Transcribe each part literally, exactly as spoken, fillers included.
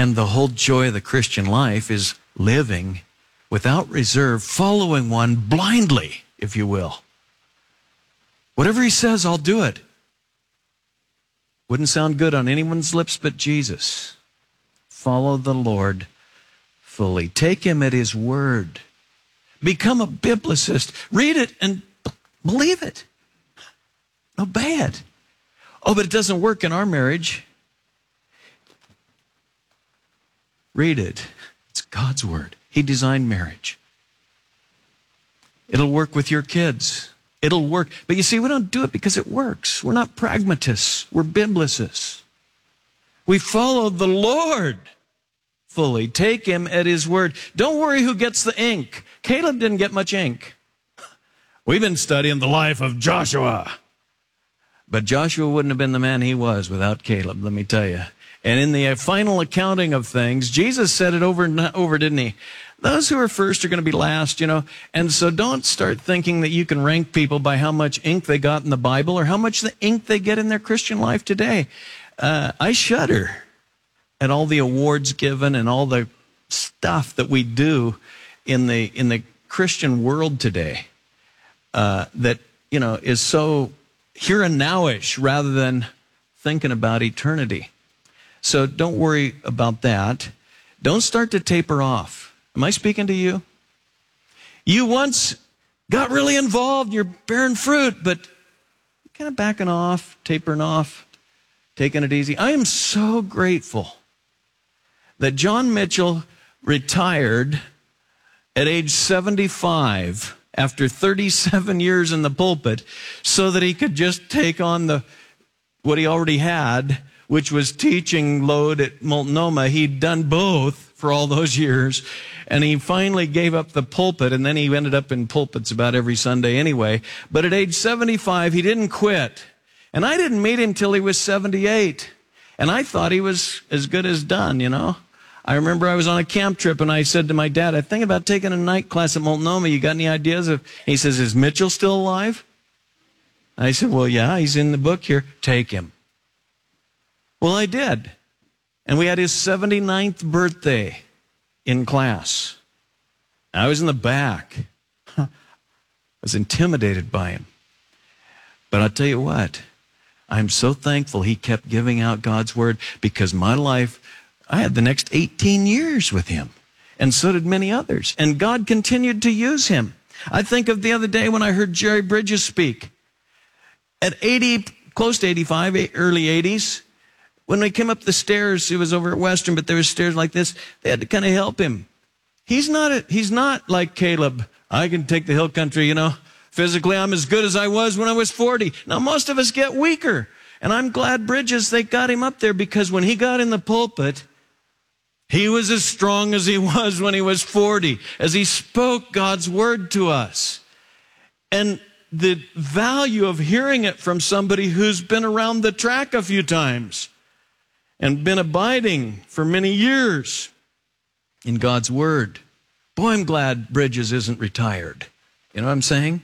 And the whole joy of the Christian life is living without reserve, following one blindly, if you will. Whatever he says, I'll do it. Wouldn't sound good on anyone's lips but Jesus. Follow the Lord fully. Take him at his word. Become a biblicist. Read it and believe it. Obey it. Oh, but it doesn't work in our marriage. Read it. It's God's word. He designed marriage. It'll work with your kids. It'll work. But you see, we don't do it because it works. We're not pragmatists. We're biblicists. We follow the Lord fully. Take him at his word. Don't worry who gets the ink. Caleb didn't get much ink. We've been studying the life of Joshua. But Joshua wouldn't have been the man he was without Caleb, let me tell you. And in the final accounting of things, Jesus said it over and over, didn't he? Those who are first are going to be last, you know. And so don't start thinking that you can rank people by how much ink they got in the Bible or how much the ink they get in their Christian life today. Uh, I shudder at all the awards given and all the stuff that we do in the in the Christian world today uh, that, you know, is so here and nowish rather than thinking about eternity. So don't worry about that. Don't start to taper off. Am I speaking to you? You once got really involved, you're bearing fruit, but you're kind of backing off, tapering off, taking it easy. I am so grateful that John Mitchell retired at age seventy-five after thirty-seven years in the pulpit so that he could just take on the what he already had, which was teaching load at Multnomah. He'd done both for all those years, and he finally gave up the pulpit, and then he ended up in pulpits about every Sunday anyway. But at age seventy-five, he didn't quit. And I didn't meet him till he was seventy-eight. And I thought he was as good as done, you know. I remember I was on a camp trip, and I said to my dad, I'm thinking about taking a night class at Multnomah. You got any ideas? Of? He says, is Mitchell still alive? I said, well, yeah, he's in the book here. Take him. Well, I did. And we had his seventy-ninth birthday in class. I was in the back. I was intimidated by him. But I'll tell you what, I'm so thankful he kept giving out God's word, because my life, I had the next eighteen years with him. And so did many others. And God continued to use him. I think of the other day when I heard Jerry Bridges speak. At eighty, close to eighty-five, early eighties, when we came up the stairs, it was over at Western, but there were stairs like this. They had to kind of help him. He's not a, he's not like Caleb. I can take the hill country, you know. Physically, I'm as good as I was when I was forty. Now, most of us get weaker. And I'm glad Bridges, they got him up there, because when he got in the pulpit, he was as strong as he was when he was forty, as he spoke God's word to us. And the value of hearing it from somebody who's been around the track a few times and been abiding for many years in God's word. Boy, I'm glad Bridges isn't retired. You know what I'm saying?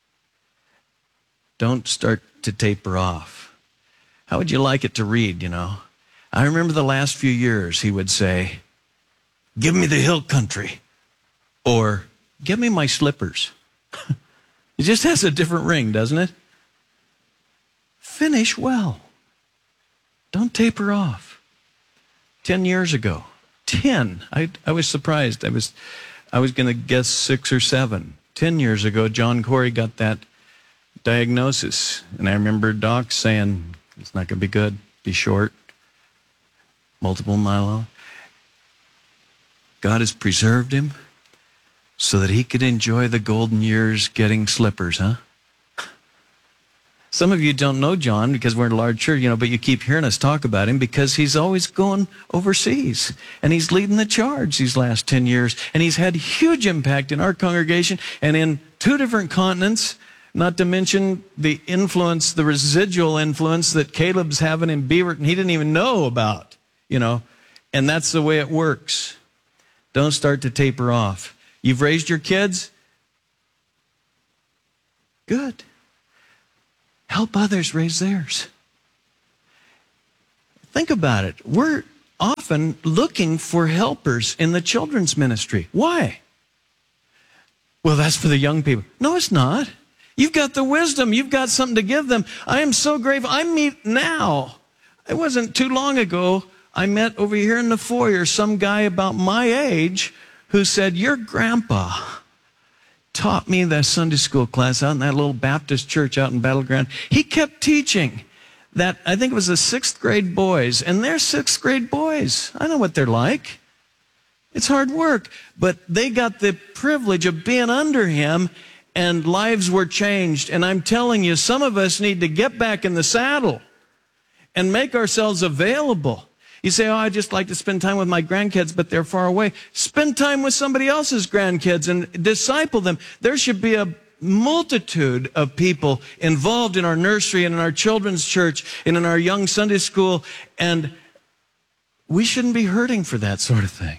Don't start to taper off. How would you like it to read, you know? I remember the last few years he would say, give me the hill country, or give me my slippers. It just has a different ring, doesn't it? Finish well. Don't taper off. Ten years ago, ten, I, I was surprised. I was, I was going to guess six or seven. Ten years ago, John Corey got that diagnosis. And I remember docs saying, it's not going to be good, be short, multiple myeloma. God has preserved him so that he could enjoy the golden years getting slippers, huh? Some of you don't know John because we're in a large church, you know, but you keep hearing us talk about him because he's always going overseas. And he's leading the charge these last ten years. And he's had huge impact in our congregation and in two different continents, not to mention the influence, the residual influence that Caleb's having in Beaverton he didn't even know about, you know. And that's the way it works. Don't start to taper off. You've raised your kids? Good. Help others raise theirs. Think about it. We're often often looking for helpers in the children's ministry. Why? Well, that's for the young people. No, it's not. You've got the wisdom. You've got something to give them. I am so grateful. I meet now. It wasn't too long ago, I met over here in the foyer some guy about my age who said, your grandpa taught me that Sunday school class out in that little Baptist church out in Battleground. He kept teaching that, I think it was the sixth grade boys, and they're sixth grade boys. I know what they're like. It's hard work, but they got the privilege of being under him, and lives were changed. And I'm telling you, some of us need to get back in the saddle and make ourselves available. You say, oh, I just like to spend time with my grandkids, but they're far away. Spend time with somebody else's grandkids and disciple them. There should be a multitude of people involved in our nursery and in our children's church and in our young Sunday school, and we shouldn't be hurting for that sort of thing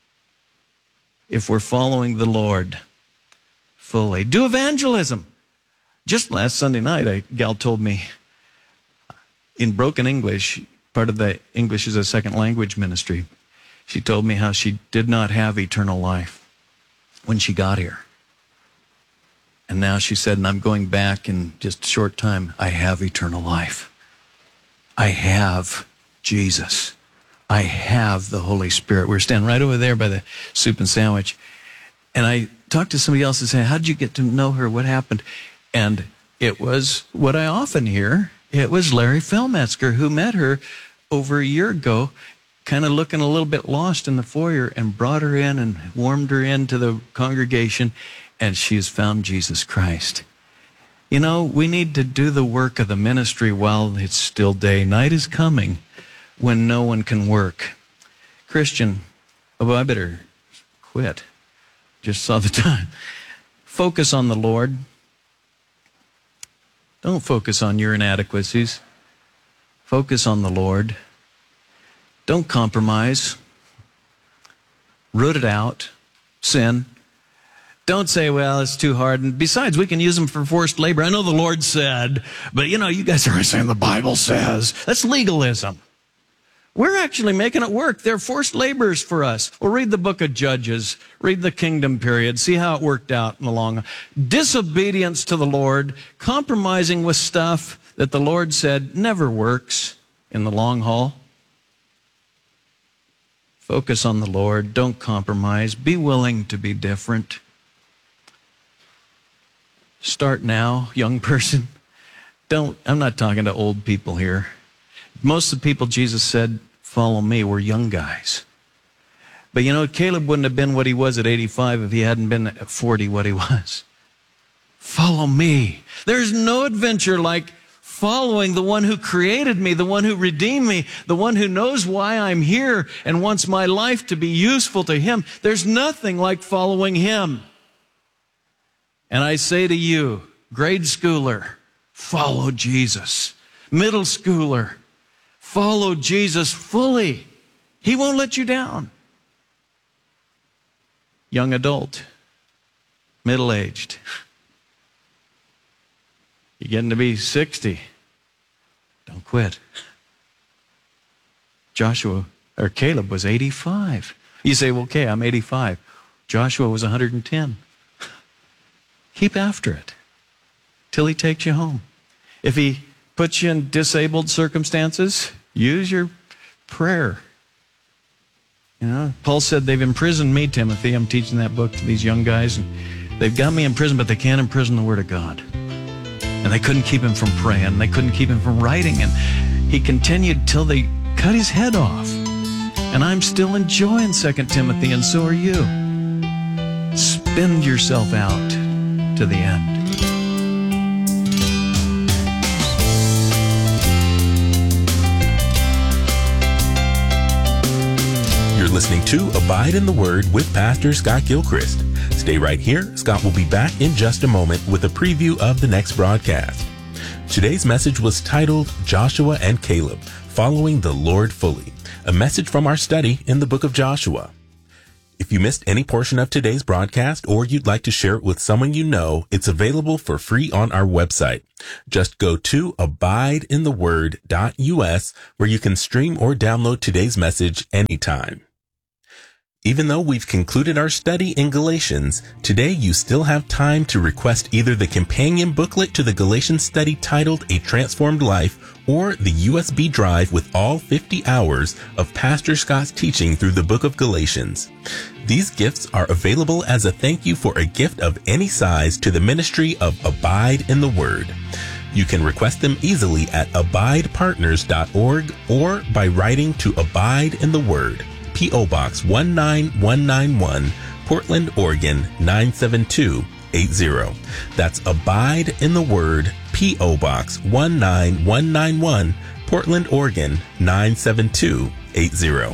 if we're following the Lord fully. Do evangelism. Just last Sunday night, a gal told me in broken English, part of the English is a second language ministry, she told me how she did not have eternal life when she got here. And now she said, and I'm going back in just a short time, I have eternal life. I have Jesus. I have the Holy Spirit. We're standing right over there by the soup and sandwich. And I talked to somebody else and said, how did you get to know her? What happened? And it was what I often hear. It was Larry Felmetzger who met her over a year ago, kind of looking a little bit lost in the foyer, and brought her in and warmed her into the congregation, and she has found Jesus Christ. You know, we need to do the work of the ministry while it's still day. Night is coming when no one can work. Christian, oh, I better quit. Just saw the time. Focus on the Lord. Don't focus on your inadequacies. Focus on the Lord. Don't compromise. Root it out. Sin. Don't say, well, it's too hard. And besides, we can use them for forced labor. I know the Lord said, but you know, you guys are saying the Bible says. That's legalism. We're actually making it work. They're forced laborers for us. Well, read the book of Judges. Read the kingdom period. See how it worked out in the long run. Disobedience to the Lord, compromising with stuff that the Lord said never works in the long haul. Focus on the Lord. Don't compromise. Be willing to be different. Start now, young person. Don't, I'm not talking to old people here. Most of the people Jesus said, follow me, were young guys. But you know, Caleb wouldn't have been what he was at eighty-five if he hadn't been at forty what he was. Follow me. There's no adventure like following the one who created me, the one who redeemed me, the one who knows why I'm here and wants my life to be useful to him. There's nothing like following him. And I say to you, grade schooler, follow Jesus. Middle schooler, follow Jesus fully. He won't let you down. Young adult, middle-aged. You're getting to be sixty. Don't quit. Joshua, or Caleb was eighty-five. You say, well, okay, I'm eighty-five. Joshua was one hundred ten. Keep after it till he takes you home. If he puts you in disabled circumstances, use your prayer. You know, Paul said, they've imprisoned me, Timothy. I'm teaching that book to these young guys, and they've got me in prison, but they can't imprison the Word of God. And they couldn't keep him from praying. They couldn't keep him from writing. And he continued till they cut his head off. And I'm still enjoying Second Timothy, and so are you. Spend yourself out to the end. You're listening to Abide in the Word with Pastor Scott Gilchrist. Stay right here. Scott will be back in just a moment with a preview of the next broadcast. Today's message was titled Joshua and Caleb, Following the Lord Fully, a message from our study in the book of Joshua. If If you missed any portion of today's broadcast or you'd like to share it with someone you know, it's available for free on our website. Just go to abide in the word dot U S where you can stream or download today's message anytime. Even though we've concluded our study in Galatians, today you still have time to request either the companion booklet to the Galatians study titled A Transformed Life or the U S B drive with all fifty hours of Pastor Scott's teaching through the book of Galatians. These gifts are available as a thank you for a gift of any size to the ministry of Abide in the Word. You can request them easily at abide partners dot org or by writing to Abide in the Word, P O Box one nine one nine one, Portland, Oregon nine seven two eight zero. That's Abide in the Word, P O Box one nine one nine one, Portland, Oregon nine seven two eight zero.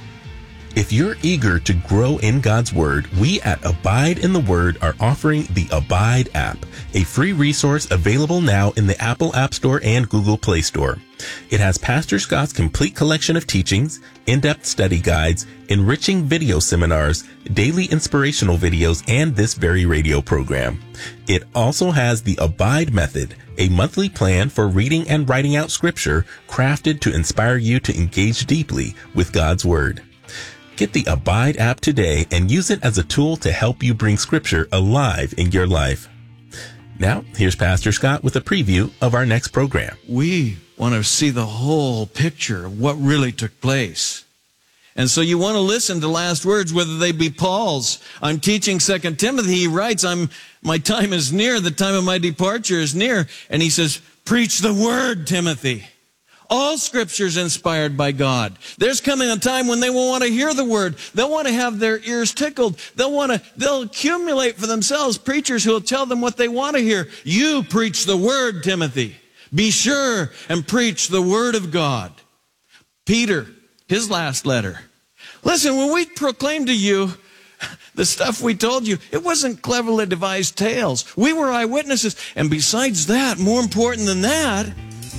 If you're eager to grow in God's Word, we at Abide in the Word are offering the Abide app, a free resource available now in the Apple App Store and Google Play Store. It has Pastor Scott's complete collection of teachings, in-depth study guides, enriching video seminars, daily inspirational videos, and this very radio program. It also has the Abide Method, a monthly plan for reading and writing out scripture crafted to inspire you to engage deeply with God's Word. Get the Abide app today and use it as a tool to help you bring scripture alive in your life. Now, here's Pastor Scott with a preview of our next program. We want to see the whole picture of what really took place. And so you want to listen to last words, whether they be Paul's. I'm teaching Second Timothy. He writes, I'm, my time is near. The time of my departure is near. And he says, preach the word, Timothy. All scripture is inspired by God. There's coming a time when they will want to hear the word. They'll want to have their ears tickled. They'll want to, they'll accumulate for themselves preachers who will tell them what they want to hear. You preach the word, Timothy. Be sure and preach the word of God. Peter, his last letter. Listen, when we proclaim to you the stuff we told you, it wasn't cleverly devised tales. We were eyewitnesses. And besides that, more important than that,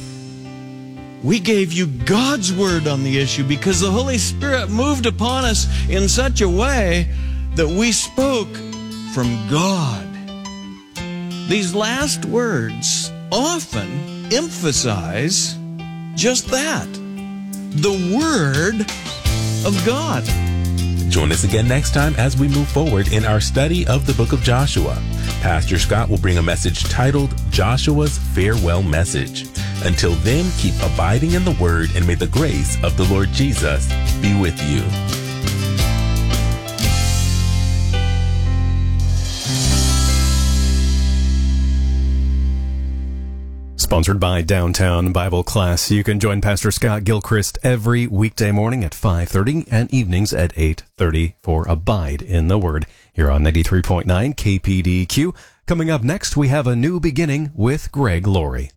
we gave you God's word on the issue because the Holy Spirit moved upon us in such a way that we spoke from God. These last words often emphasize just that, the Word of God. Join us again next time as we move forward in our study of the book of Joshua. Pastor Scott will bring a message titled Joshua's Farewell Message. Until then, keep abiding in the Word, and may the grace of the Lord Jesus be with you. Sponsored by Downtown Bible Class. You can join Pastor Scott Gilchrist every weekday morning at five thirty and evenings at eight thirty for Abide in the Word here on ninety-three point nine K P D Q. Coming up next, we have a new beginning with Greg Laurie.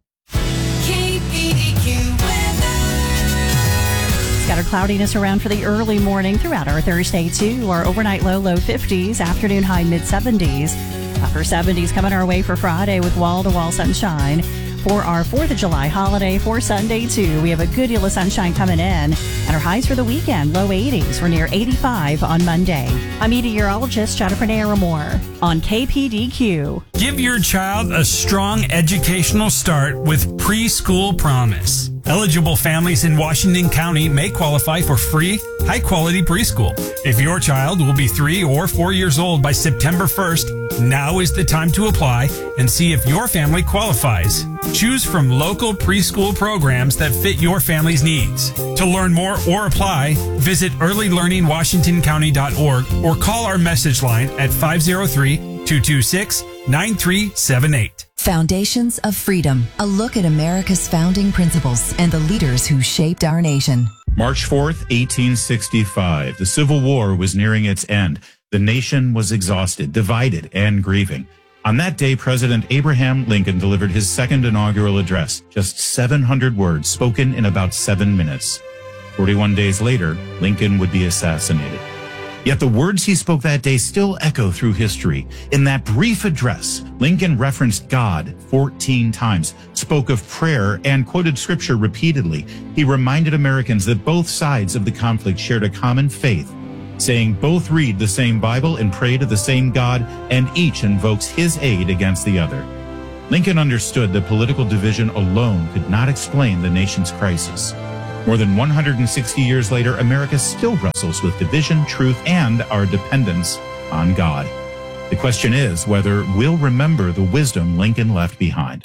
Scattered cloudiness around for the early morning throughout our Thursday, too. Our overnight low, low fifties, afternoon high, mid seventies. Upper seventies coming our way for Friday with wall-to-wall sunshine. For our fourth of July holiday, for Sunday, too, we have a good deal of sunshine coming in. And our highs for the weekend, low eighties. We're near eighty-five on Monday. I'm meteorologist Jennifer Naramore on K P D Q. Give your child a strong educational start with Preschool Promise. Eligible families in Washington County may qualify for free, high-quality preschool. If your child will be three or four years old by September first, now is the time to apply and see if your family qualifies. Choose from local preschool programs that fit your family's needs. To learn more or apply, visit early learning washington county dot org or call our message line at five oh three, two two six, nine three seven eight. Foundations of Freedom, a look at America's founding principles and the leaders who shaped our nation. March fourth, eighteen sixty-five. The Civil War was nearing its end. The nation was exhausted, divided, and grieving. On that day, President Abraham Lincoln delivered his second inaugural address, just seven hundred words spoken in about seven minutes. forty-one days later, Lincoln would be assassinated. Yet the words he spoke that day still echo through history. In that brief address, Lincoln referenced God fourteen times, spoke of prayer, and quoted scripture repeatedly. He reminded Americans that both sides of the conflict shared a common faith saying both read the same Bible and pray to the same God, and each invokes his aid against the other. Lincoln understood that political division alone could not explain the nation's crisis. More than one hundred sixty years later, America still wrestles with division, truth, and our dependence on God. The question is whether we'll remember the wisdom Lincoln left behind.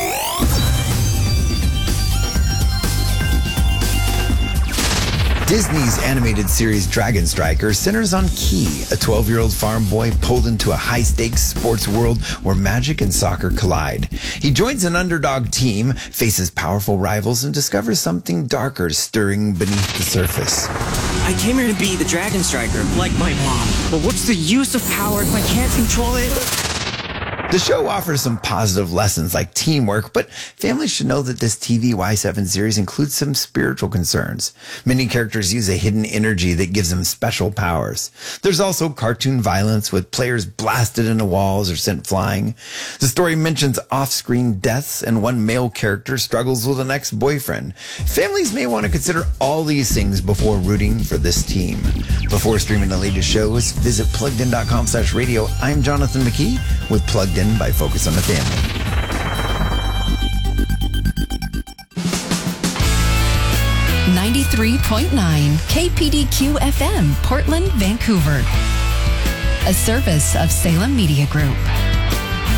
Disney's animated series Dragon Striker centers on Key, a twelve-year-old farm boy pulled into a high-stakes sports world where magic and soccer collide. He joins an underdog team, faces powerful rivals, and discovers something darker stirring beneath the surface. I came here to be the Dragon Striker, like my mom. But what's the use of power if I can't control it? The show offers some positive lessons like teamwork, but families should know that this T V Y seven series includes some spiritual concerns. Many characters use a hidden energy that gives them special powers. There's also cartoon violence with players blasted into walls or sent flying. The story mentions off-screen deaths, and one male character struggles with an ex-boyfriend. Families may want to consider all these things before rooting for this team. Before streaming the latest shows, visit plugged in dot com slash radio. I'm Jonathan McKee with Plugged In by Focus on the Family. ninety-three point nine K P D Q F M, Portland, Vancouver. A service of Salem Media Group.